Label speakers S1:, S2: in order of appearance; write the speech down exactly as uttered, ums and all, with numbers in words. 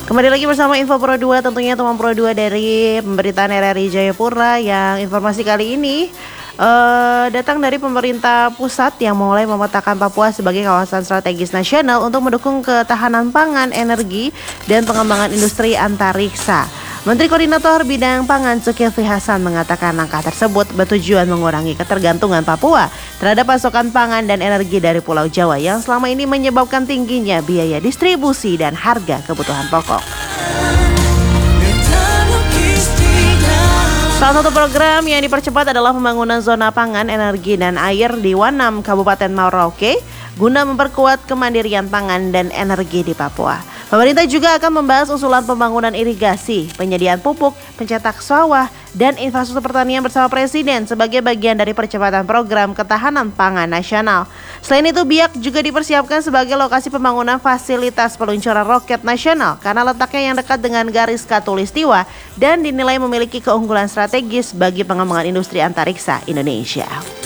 S1: Kembali lagi bersama Info Pro dua, tentunya teman Pro dua dari pemberitaan R R I Jayapura, yang informasi kali ini uh, datang dari pemerintah pusat yang mulai memetakan Papua sebagai kawasan strategis nasional untuk mendukung ketahanan pangan, energi, dan pengembangan industri antariksa. Menteri Koordinator Bidang Pangan Zulkifli Hasan mengatakan langkah tersebut bertujuan mengurangi ketergantungan Papua terhadap pasokan pangan dan energi dari Pulau Jawa yang selama ini menyebabkan tingginya biaya distribusi dan harga kebutuhan pokok. Salah satu program yang dipercepat adalah pembangunan zona pangan, energi, dan air di Wanam, Kabupaten Merauke, guna memperkuat kemandirian pangan dan energi di Papua. Pemerintah juga akan membahas usulan pembangunan irigasi, penyediaan pupuk, pencetak sawah, dan infrastruktur pertanian bersama Presiden sebagai bagian dari percepatan program ketahanan pangan nasional. Selain itu, Biak juga dipersiapkan sebagai lokasi pembangunan fasilitas peluncuran roket nasional karena letaknya yang dekat dengan garis khatulistiwa dan dinilai memiliki keunggulan strategis bagi pengembangan industri antariksa Indonesia.